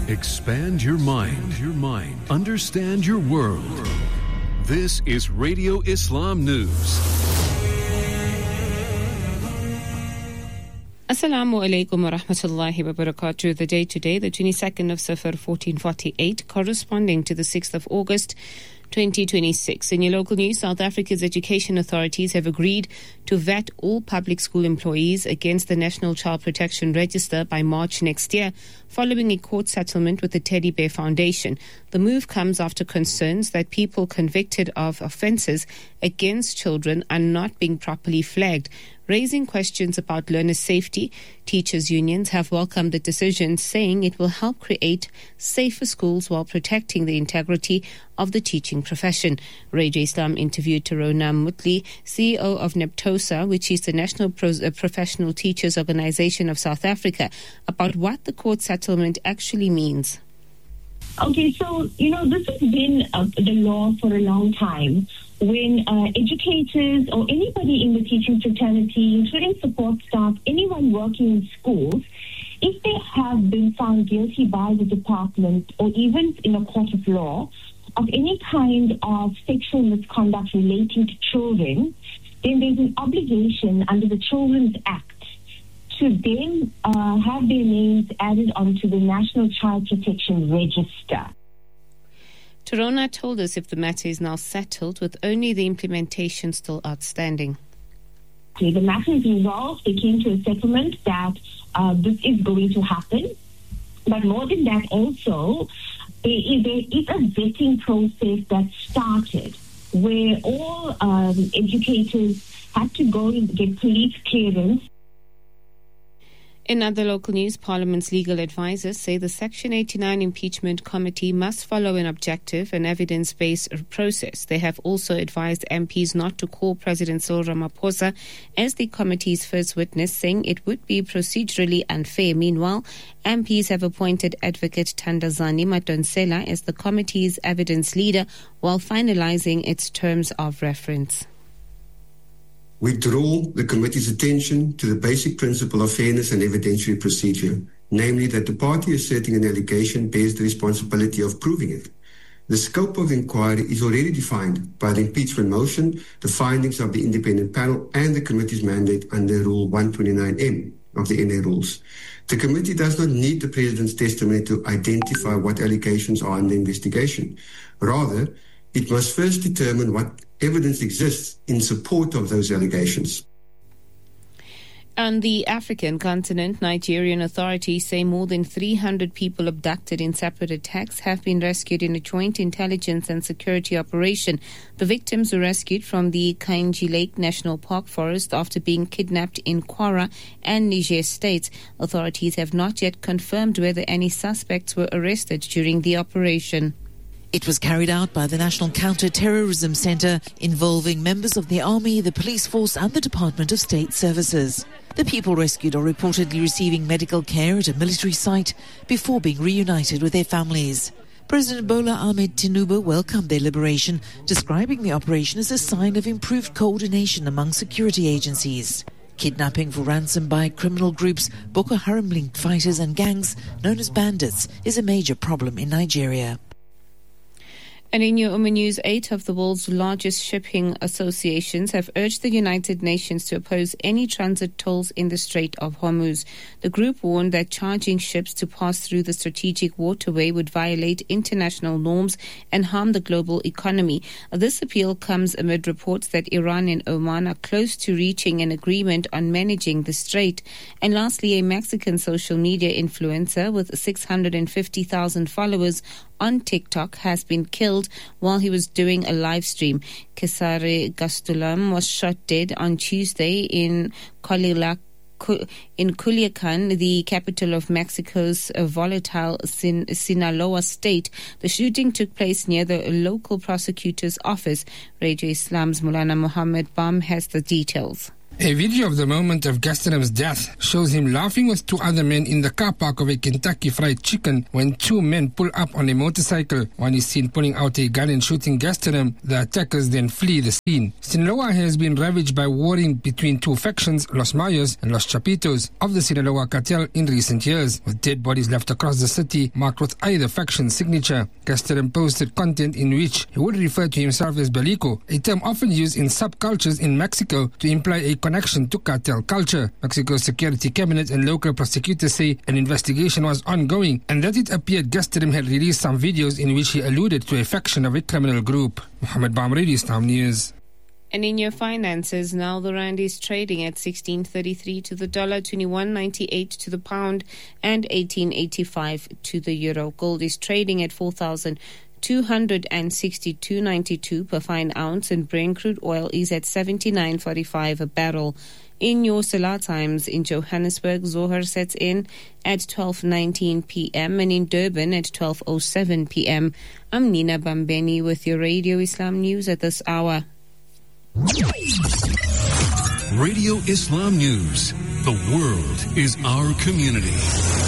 Expand your mind. Understand your world. This is Radio Islam News. Assalamu alaikum wa rahmatullahi wa barakatuh. The day today, the 22nd of Safar 1448, corresponding to the 6th of August 2026. In your local news, South Africa's education authorities have agreed to vet all public school employees against the National Child Protection Register by March next year, following a court settlement with the Teddy Bear Foundation. The move comes after concerns that people convicted of offences against children are not being properly flagged. Raising questions about learner safety, teachers' unions have welcomed the decision, saying it will help create safer schools while protecting the integrity of the teaching profession. Radio Islam interviewed Tarona Mutli, CEO of NEPTOSA, which is the National Professional Teachers Organisation of South Africa, about what the court settlement actually means. Okay, so, this has been the law for a long time. When educators or anybody in the teaching fraternity, including support staff, anyone working in schools, if they have been found guilty by the department or even in a court of law of any kind of sexual misconduct relating to children, then there's an obligation under the Children's Act to then have their names added onto the National Child Protection Register. Tarona told us if the matter is now settled, with only the implementation still outstanding. Okay, the matter is resolved. They came to a settlement that this is going to happen. But more than that also, there is a vetting process that started where all educators had to go and get police clearance. In other local news, Parliament's legal advisers say the Section 89 impeachment committee must follow an objective and evidence-based process. They have also advised MPs not to call President Cyril Ramaphosa as the committee's first witness, saying it would be procedurally unfair. Meanwhile, MPs have appointed Advocate Thandazani Madonsela as the committee's evidence leader while finalising its terms of reference. We draw the committee's attention to the basic principle of fairness and evidentiary procedure, namely that the party asserting an allegation bears the responsibility of proving it. The scope of inquiry is already defined by the impeachment motion, the findings of the independent panel, and the committee's mandate under Rule 129M of the NA Rules. The committee does not need the President's testimony to identify what allegations are under investigation. Rather, it must first determine what evidence exists in support of those allegations. On the African continent, Nigerian authorities say more than 300 people abducted in separate attacks have been rescued in a joint intelligence and security operation. The victims were rescued from the Kainji Lake National Park forest after being kidnapped in Kwara and Niger states. Authorities have not yet confirmed whether any suspects were arrested during the operation. It was carried out by the National Counter-Terrorism Centre, involving members of the Army, the Police Force and the Department of State Services. The people rescued are reportedly receiving medical care at a military site before being reunited with their families. President Bola Ahmed Tinubu welcomed their liberation, describing the operation as a sign of improved coordination among security agencies. Kidnapping for ransom by criminal groups, Boko Haram-linked fighters and gangs known as bandits is a major problem in Nigeria. And in your news, 8 of the world's largest shipping associations have urged the United Nations to oppose any transit tolls in the Strait of Hormuz. The group warned that charging ships to pass through the strategic waterway would violate international norms and harm the global economy. This appeal comes amid reports that Iran and Oman are close to reaching an agreement on managing the strait. And lastly, a Mexican social media influencer with 650,000 followers on TikTok has been killed while he was doing a live stream. Cesare Gastulam was shot dead on Tuesday in Culiacan, the capital of Mexico's volatile Sinaloa state. The shooting took place near the local prosecutor's office. Radio Islam's Mulana Mohammed Bam has the details. A video of the moment of Gastelum's death shows him laughing with two other men in the car park of a Kentucky Fried Chicken when two men pull up on a motorcycle. One is seen pulling out a gun and shooting Gastelum. The attackers then flee the scene. Sinaloa has been ravaged by warring between two factions, Los Mayos and Los Chapitos, of the Sinaloa cartel in recent years, with dead bodies left across the city marked with either faction's signature. Gastelum posted content in which he would refer to himself as Belico, a term often used in subcultures in Mexico to imply a connection to cartel culture. Mexico's security cabinet and local prosecutors say an investigation was ongoing and that it appeared Gastelum had released some videos in which he alluded to a faction of a criminal group. Mohammed Bamredi, Islam News. And in your finances, now the rand is trading at 16.33 to the dollar, 21.98 to the pound, and 18.85 to the euro. Gold is trading at 4,262.92 per fine ounce, and Brent crude oil is at 79.45 a barrel. In your Salah times, in Johannesburg, Zohar sets in at 12:19 p.m. and in Durban at 12:07 p.m. I'm Nina Bambeni with your Radio Islam News at this hour. Radio Islam News. The world is our community.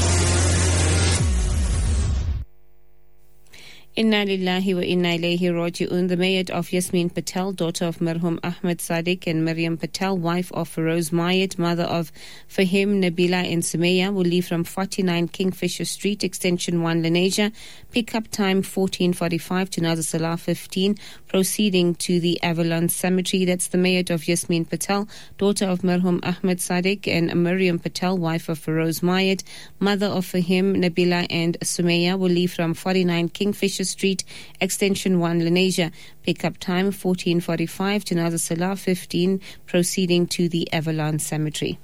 Inna lillahi wa inna ilayhi raji'un. The Mayat of Yasmin Patel, daughter of Marhum Ahmed Sadiq, and Miriam Patel, wife of Feroz Mayat, mother of Fahim, Nabila and Sumayya, will leave from 49 Kingfisher Street, extension 1, Lenasia. Pick-up time 14:45 to Nazar Salah 15, proceeding to the Avalon Cemetery. That's the Mayat of Yasmin Patel, daughter of Marhum Ahmed Sadiq, and Miriam Patel, wife of Feroz Mayat, mother of Fahim, Nabila and Sumayya, will leave from 49 Kingfisher Street, extension 1, Lenasia. Pick-up time 14:45 to Nazar Salah 15, proceeding to the Avalon Cemetery.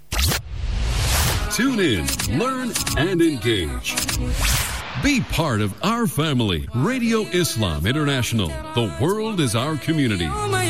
Tune in, learn, and engage. Be part of our family. Radio Islam International. The world is our community.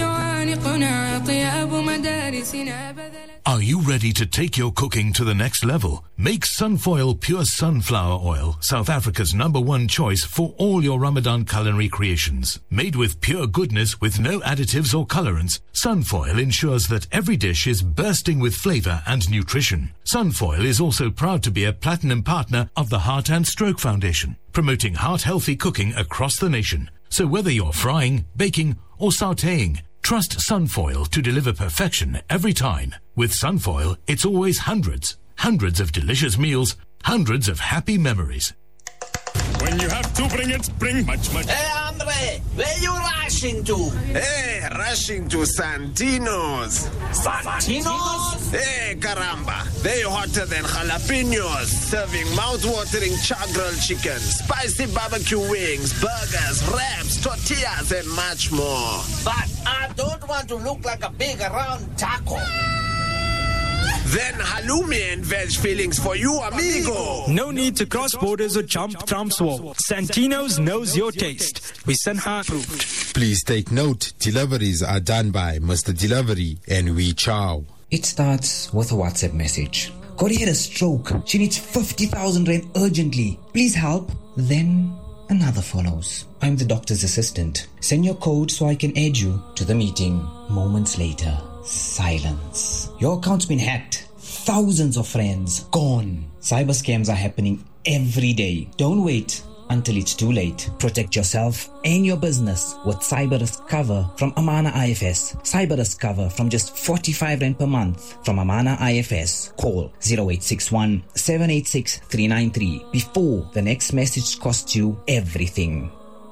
Are you ready to take your cooking to the next level? Make Sunfoil Pure Sunflower Oil, South Africa's #1 choice for all your Ramadan culinary creations. Made with pure goodness with no additives or colorants, Sunfoil ensures that every dish is bursting with flavor and nutrition. Sunfoil is also proud to be a platinum partner of the Heart and Stroke Foundation, promoting heart-healthy cooking across the nation. So whether you're frying, baking, or sautéing, trust Sunfoil to deliver perfection every time. With Sunfoil, it's always hundreds of delicious meals, hundreds of happy memories. When you have to bring it, bring much. Hey, Andre, where you rushing to? Hey, rushing to Santino's. Santino's? Hey, caramba. They're hotter than jalapenos, serving mouth-watering char-grilled chicken, spicy barbecue wings, burgers, wraps, tortillas, and much more. But I don't want to look like a big round taco. Then halloumi and veg fillings for you, amigo. No need to cross borders or jump Trump's wall. Santino's knows your taste. We Sanha approved. Please take note, deliveries are done by Mr. Delivery and We Chow. It starts with a WhatsApp message. Corey had a stroke. She needs 50,000 rand urgently. Please help. Then another follows. I'm the doctor's assistant. Send your code so I can add you to the meeting. Moments later, silence. Your account's been hacked. Thousands of friends gone. Cyber scams are happening every day. Don't wait until it's too late. Protect yourself and your business with cyber risk cover from Amana IFS. Cyber risk cover from just 45 Rand per month from Amana IFS. Call 0861 786 393 before the next message costs you everything.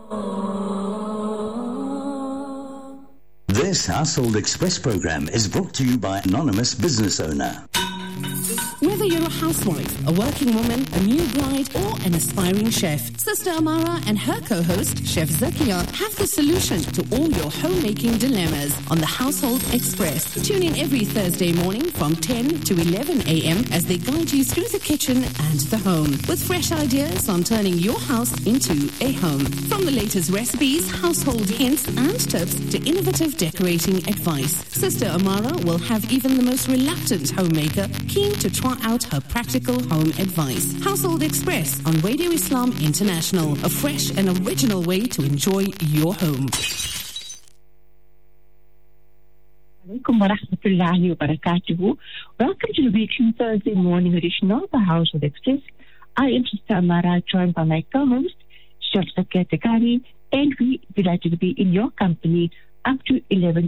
This Household Express program is brought to you by Anonymous Business Owner. Whether you're a housewife, a working woman, a new bride, or an aspiring chef, Sister Amara and her co-host, Chef Zakia, have the solution to all your homemaking dilemmas on the Household Express. Tune in every Thursday morning from 10 to 11 a.m. as they guide you through the kitchen and the home with fresh ideas on turning your house into a home. From the latest recipes, household hints, and tips to innovative decorating advice, Sister Amara will have even the most reluctant homemaker keen to try out her practical home advice. Household Express on Radio Islam International, a fresh and original way to enjoy your home. alaikum wa rahmatullahi wa barakatuhu. Welcome to the weekly Thursday morning edition of the House of Express. I am Sister Amara, joined by my co-host, Chef Zakia Tekari, and we delighted to be in your company up to 11